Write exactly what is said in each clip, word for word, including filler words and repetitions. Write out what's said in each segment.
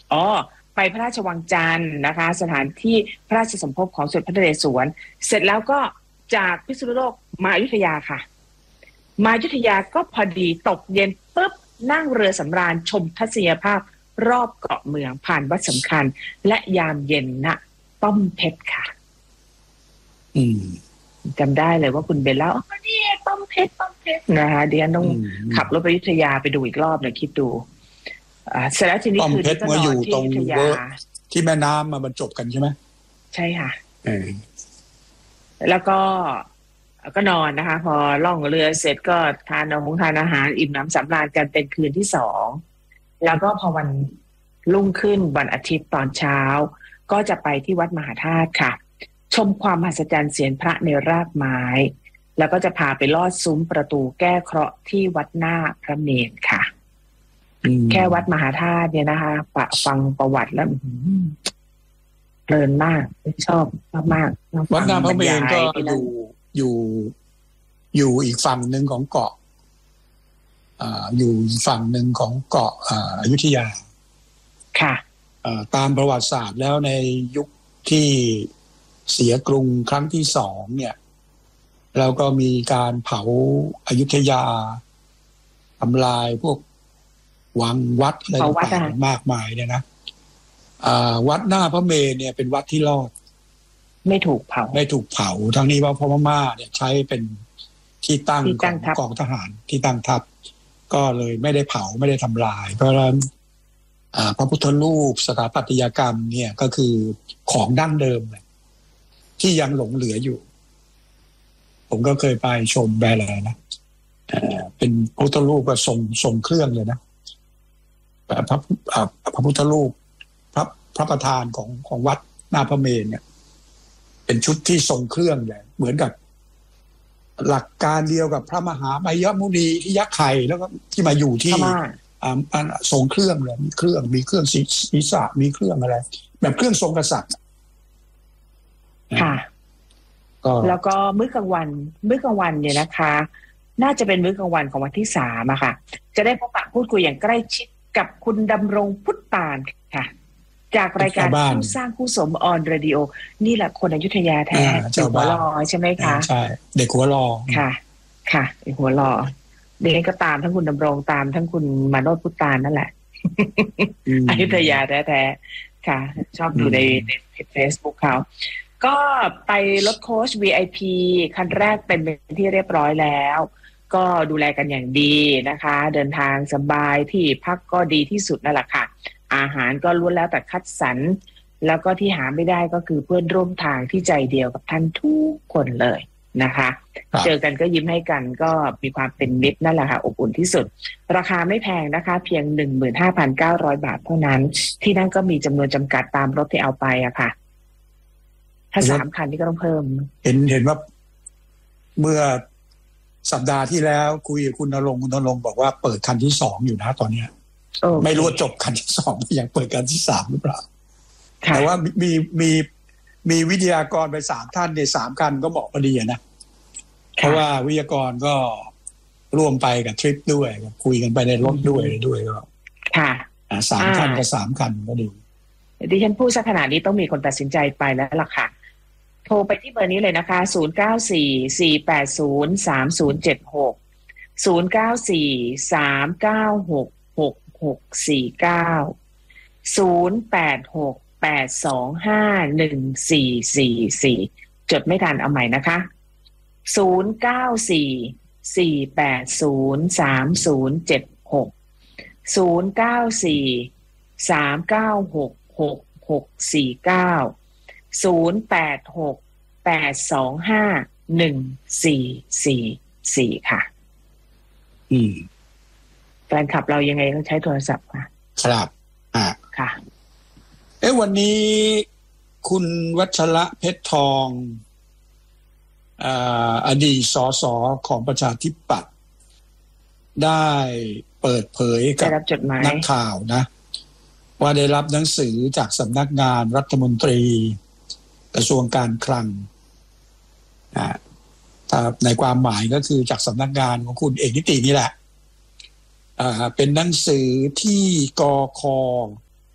อ๋อไปพระราชวังจันทร์นะคะสถานที่พระราชสมภพของสมเด็จพระนเรศวรเสร็จแล้วก็จากพิษณุโลกมาอยุธยาค่ะมาอยุธยาก็พอดีตกเย็นปุ๊บนั่งเรือสำราญชมทัศนียภาพรอบเกาะเมืองผ่านวัดสำคัญและยามเย็นณป้อมเพชรค่ะอืมจำได้เลยว่าคุณเบลเล่าอ๋อนี่ป้อมเพชรป้อมเพชรนะคะเดี๋ยวต้องขับรถไปอยุธยาไปดูอีกรอบเลยคิดดูอ่าเสร็จแล้วทีนี้คือที่ก็นอนที่อยุธยาที่แม่น้ำมาบรรจบกันใช่ไหมใช่ค่ะเออแล้วก็ก็นอนนะคะพอล่องเรือเสร็จก็ทานอาหารทานอาหารอิ่มน้ำสำราญกันเป็นคืนที่สองแล้วก็พอวันรุ่งขึ้นวันอาทิตย์ตอนเช้าก็จะไปที่วัดมหาธาตุค่ะชมความมหัศจรรย์เสียงพระในรากไม้แล้วก็จะพาไปลอดซุ้มประตูแก้เคราะห์ที่วัดหน้าพระเมรุค่ะแค่วัดมหาธาตุเนี่ยนะคะปะฟังประวัติแล้วเพลินมากชอบมากๆวัดหน้าพระเมรุก็อยู่อยู่อยู่อีกฝั่งหนึ่งของเกาะอ่าอยู่ฝั่งหนึ่งของเกาะอ่าอยุธยาค่ะตามประวัติศาสตร์แล้วในยุคที่เสียกรุงครั้งที่สองเนี่ยเราก็มีการเผาอยุธยาทำลายพวกวังวัดอะไรต่างๆมากมายเนี่ยนะวัดหน้าพระเมรุเนี่ยเป็นวัดที่รอดไม่ถูกเผาไม่ถูกเผาทั้งนี้ว่าพม่าเนี่ยใช้เป็นที่ตั้งของกองทหารที่ตั้งทัพก็เลยไม่ได้เผาไม่ได้ทำลายเพราะฉะนั้นพระพุทธรูปสถาปัตยกรรมเนี่ยก็คือของดั้งเดิมเลยที่ยังหลงเหลืออยู่ผมก็เคยไปชมแบแลนะเป็นพระพุทธรูปก็ทรงทรงเครื่องเลยนะพระพระพุทธรูปพระพระประธานของของวัดหน้าพระเมรุเนี่ยเป็นชุดที่ทรงเครื่องเลยเหมือนกับหลักการเดียวกับพระมหาไมยมุนีที่ยักษ์ไข่แล้วก็ที่มาอยู่ที่อ่าทรงเครื่องเลยมีเครื่องมีเครื่องศีรษะมีเครื่องอะไรแบบเครื่องทรงกษัตริย์ค่ะแล้วก็มื้อกลางวันมื้อกลางวันเนี่ยนะคะน่าจะเป็นมื้อกลางวันของวันที่สามอะค่ะจะได้พบปะพูดคุยอย่างใกล้ชิดกับคุณดำรงพุทธปานค่ะจากรายการคู่สร้างคู่สมออนเรดิโอนี่แหละคนอยุธยาแท้เด็กหัวรอใช่ไหมคะใช่เด็กหัวรอค่ะค่ะเด็กหัวรอเด็กก็ตามทั้งคุณดำรงตามทั้งคุณมาโนชพุทธปานนั่นแหละอยุธยาแท้ๆค่ะชอบดูในในเฟซบุ๊กเขาก็ไปรถโค้ช วี ไอ พี คันแรกเป็นที่เรียบร้อยแล้วก็ดูแลกันอย่างดีนะคะเดินทางสบายที่พักก็ดีที่สุดนั่นแหละค่ะอาหารก็ล้วนแล้วแต่คัดสรรแล้วก็ที่หาไม่ได้ก็คือเพื่อนร่วมทางที่ใจเดียวกับท่านทุกคนเลยนะคะเจอกันก็ยิ้มให้กันก็มีความเป็นมิตรนั่นแหละค่ะอบอุ่นที่สุดราคาไม่แพงนะคะเพียง หนึ่งหมื่นห้าพันเก้าร้อย บาทเท่านั้นที่นั่นก็มีจำนวนจำกัดตามรถที่เอาไปอะค่ะถ้าสามคันนี่ก็ต้องเพิ่มเห็นเห็นว่าเมื่อสัปดาห์ที่แล้วคุยกับคุณณรงค์คุณณรงค์บอกว่าเปิดคันที่สองอยู่นะตอนเนี้ยไม่รู้จบคันที่สองยังเปิดคันที่สามหรือเปล่าแต่ว่ามีมีมีวิทยากรไปสามท่านในสามคันก็เหมาะพอดีนะเพราะว่าวิทยากรก็ร่วมไปกับทริปด้วยคุยกันไปในรถด้วยด้วยก็ค่ะสามคันกับสามคันก็ดีดิฉันพูดสักขนาดนี้ต้องมีคนตัดสินใจไปแล้วล่ะค่ะโทรไปที่เบอร์นี้เลยนะคะศูนย์ เก้า สี่ สี่ แปด ศูนย์ สาม ศูนย์ เจ็ด หก ศูนย์ เก้า สี่ สาม เก้า หก หก หก สี่ เก้า ศูนย์ แปด หก แปด สอง ห้า หนึ่ง สี่ สี่ สี่จดไม่ทันเอาใหม่นะคะศูนย์ เก้า สี่ สี่ แปด ศูนย์ สาม ศูนย์ เจ็ด หก ศูนย์ เก้า สี่ สาม เก้า หก หก หก สี่ เก้า ศูนย์ แปด หก แปด สอง ห้า หนึ่ง สี่ สี่ สี่ค่ะอืมแฟนคลับเรายังไงต้องใช้โทรศัพท์ค่ะครับอ่าค่ะเอ๊ะวันนี้คุณวัชระเพชรทองอ่าอดีตสสของประชาธิปัตย์ได้เปิดเผยกับนักข่าวนะว่าได้รับหนังสือจากสำนักงานรัฐมนตรีกระทรวงการคลังอ่าในความหมายก็คือจากสำนักงานของคุณเอกนิตินี่แหละอ่าเป็นหนังสือที่กค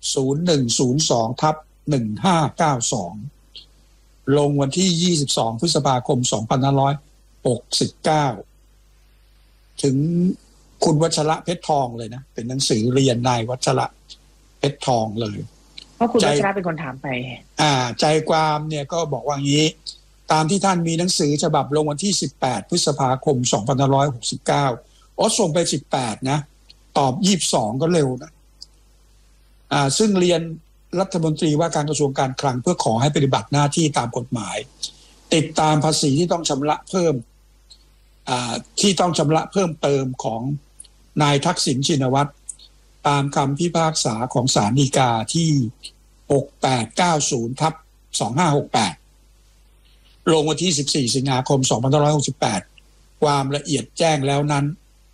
ศูนย์หนึ่งศูนย์สองทับหนึ่งห้าเก้าสองลงวันที่ยี่สิบสองพฤษภาคมสองพันห้าร้อยหกสิบเก้าถึงคุณวัชระเพชรทองเลยนะเป็นหนังสือเรียนนายวัชระเพชรทองเลยเพราะคุณวัชระเป็นคนถามไปอ่าใจความเนี่ยก็บอกว่างี้ตามที่ท่านมีหนังสือฉบับลงวันที่สิบแปดพฤษภาคมสองพันห้าร้อยหกสิบเก้าอ๋อส่งไปสิบแปดนะตอบยี่สิบสองก็เร็วนะอ่าซึ่งเรียนรัฐมนตรีว่าการกระทรวงการคลังเพื่อขอให้ปฏิบัติหน้าที่ตามกฎหมายติดตามภาษีที่ต้องชำระเพิ่มอ่าที่ต้องชำระเพิ่มเติมของนายทักษิณชินวัตรตามคำพิพากษาของศาลฎีกาที่หกแปดเก้าศูนย์ทับสองห้าหกแปดลงวันที่สิบสี่สิงหาคมสองพันห้าร้อยหกสิบแปดความละเอียดแจ้งแล้วนั้น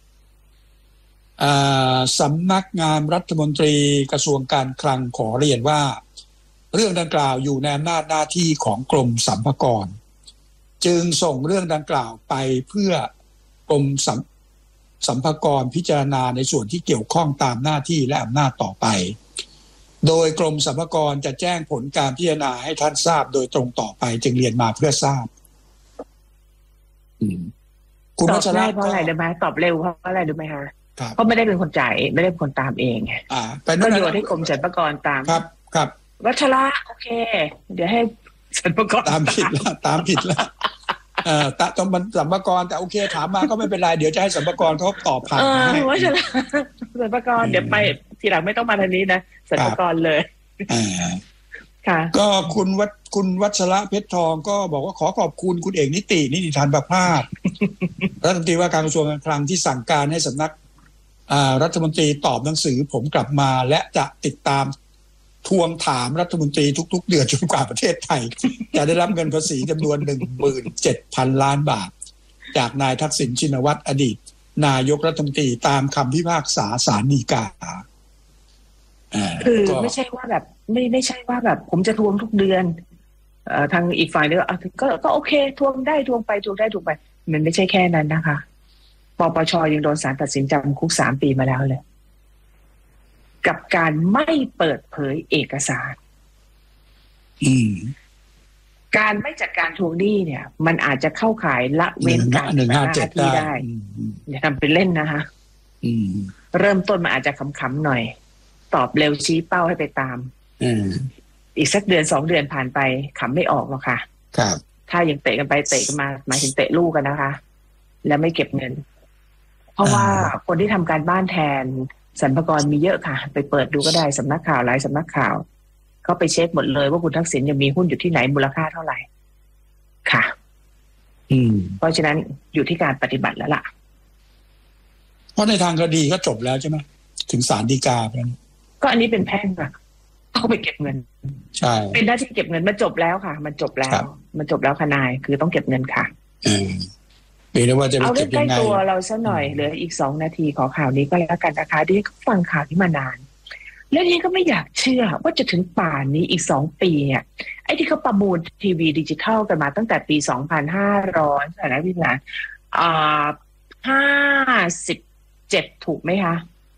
สำนักงานรัฐมนตรีกระทรวงการคลังขอเรียนว่าเรื่องดังกล่าวอยู่ในอำนาจหน้าที่ของกรมสรรพากรจึงส่งเรื่องดังกล่าวไปเพื่อกรมสรรสรรพากรพิจารณาในส่วนที่เกี่ยวข้องตามหน้าที่และอำนาจต่อไปโดยกรมสรรพากรจะแจ้งผลการพิจารณาให้ท่านทราบโดยตรงต่อไปจึงเรียนมาเพื่อทราบคุณวัชระเพราะอะไรรู้ไหมตอบเร็วเพราะอะไรรู้ไหมคะเพราะไม่ได้เป็นคนจ่ายไม่ได้เป็นคนตามเองอ่าก็โยนให้กรมสรรพากรตามครับครับวัชระโอเคเดี๋ยวให้สรรพากรตามผิดแล้วตามผิดแล้วเอ่อตต้องมันสรรพากรแต่โอเคถามมาก็ไม่เป็นไรเดี๋ยวจะให้สรรพากรเขาตอบผ่านให้วัชระสรรพากรเดี๋ยวไปทีหลังไม่ต้องมาทางนี้นะสรรพากรเลยอ่าค่ะก็คุณวัชคุณวัชระเพชรทองก็บอกว่าขอขอบคุณคุณเอกนิตินิติธานประภาสรัฐมนตรีว่าการกระทรวงการคลังที่สั่งการให้สำนักรัฐมนตรีตอบหนังสือผมกลับมาและจะติดตามทวงถามรัฐมนตรีทุกๆเดือนจนกว่าประเทศไทยจะได้รับเงินภาษีจำนวน หนึ่งหมื่นเจ็ดพัน ล้านบาทจากนายทักษิณชินวัตรอดีตนายกรัฐมนตรีตามคำพิพากษาศาลฎีกาคือไม่ใช่ว่าแบบไม่ไม่ใช่ว่าแบบผมจะทวงทุกเดือนเอ่อทางอีกฝ่ายนึงก็ก็โอเคทวงได้ทวงไปทวงได้ทวงไปมันไม่ใช่แค่นั้นนะคะปปช.ยังโดนศาลตัดสินจำคุกสามปีมาแล้วเลยกับการไม่เปิดเผยเอกสารการไม่จัดการทวงหนี้เนี่ยมันอาจจะเข้าข่ายละเว้นการปฏิบัติหน้าที่ได้อย่าทำเป็นเล่นนะคะเริ่มต้นมันอาจจะขำๆหน่อยตอบเร็วชี้เป้าให้ไปตามอีกสักเดือนสองเดือนผ่านไปขำไม่ออกหรอกค่ะครับถ้ายังเตะกันไปเตะกันมาหมายถึงเตะลูกกันนะคะแล้วไม่เก็บเงินเพราะว่าคนที่ทำการบ้านแทนสรรพากรมีเยอะค่ะไปเปิดดูก็ได้สำนักข่าวหลายสำนักข่าวเขาไปเช็คหมดเลยว่าคุณทักษิณยังมีหุ้นอยู่ที่ไหนมูลค่าเท่าไหร่ค่ะอืมเพราะฉะนั้นอยู่ที่การปฏิบัติแล้วล่ะเพราะในทางคดีก็จบแล้วใช่ไหมถึงศาลฎีกาแล้วก็อันนี้เป็นแพ่งอะเข้าไปเก็บเงินใช่เป็นหน้าที่เก็บเงินมันจบแล้วค่ะมันจบแล้วมันจบแล้วค่ะนายคือต้องเก็บเงินค่ะอืมเอาเรื่องใกล้ตัวเราซะหน่อยเหลืออีกสองนาทีขอข่าวนี้ก็แล้วกันนะคะที่ก็ฟังข่าวที่มานานแล้วนี่ก็ไม่อยากเชื่อว่าจะถึงป่านนี้อีกสองปีเนี่ยไอ้ที่เขาประมูลทีวีดิจิทัลกันมาตั้งแต่ปีสองพันห้าร้อยเท่าไหร่พี่หลานอ่าห้าสิบเจ็ดถูกไหมคะ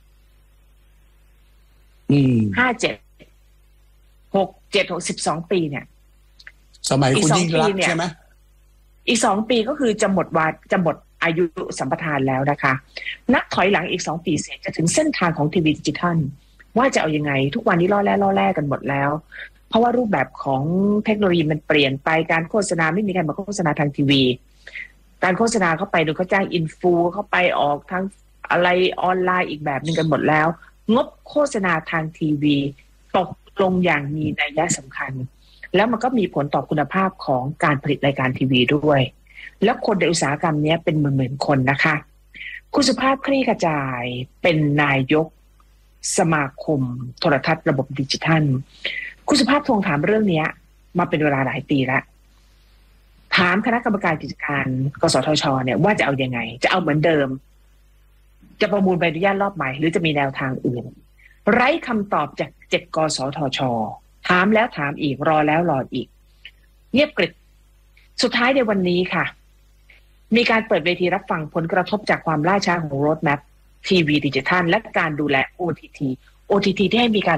อืมห้าเจ็ดหกเจ็ดหกสิบสองปีเนี่ยสมัยคุณยิ่งรักใช่ไหมอีกสองปีก็คือจะหมดวาจะหมดอายุสัมปทานแล้วนะคะนับถอยหลังอีกสองปีเสร็จจะถึงเส้นทางของทีวีดิจิทัลว่าจะเอายังไงทุกวันนี้ล่อแร่ล่อแร่กันหมดแล้วเพราะว่ารูปแบบของเทคโนโลยีมันเปลี่ยนไปการโฆษณาไม่มีการมาโฆษณาทางทีวีการโฆษณาเข้าไปดูเขาจ้างอินฟูเข้าไปออกทางอะไรออนไลน์อีกแบบนึงกันหมดแล้วงบโฆษณาทางทีวีตกลงอย่างมีนัยสำคัญแล้วมันก็มีผลต่อคุณภาพของการผลิตรายการทีวีด้วยแล้วคนในอุตสาหกรรมนี้เป็นหมื่นๆคนนะคะคุณสุภาพคลี่ขจายเป็นนายกสมาคมโทรทัศน์ระบบดิจิทัลคุณสุภาพทวงถามเรื่องนี้มาเป็นเวลาหลายปีแล้วถามคณะกรรมการกิจการกสทช.เนี่ยว่าจะเอายังไงจะเอาเหมือนเดิมจะประมูลใบอนุญาตรอบใหม่หรือจะมีแนวทางอื่นไร้คำตอบจากเจ็ดกสทช.ถามแล้วถามอีกรอแล้วรออีกเงียบกริบสุดท้ายในวันนี้ค่ะมีการเปิดเวทีรับฟังผลกระทบจากความล่าช้าของโรดแมพทีวีดิจิทัลและการดูแล โอ ที ที โอ ที ที ที่ให้มีการ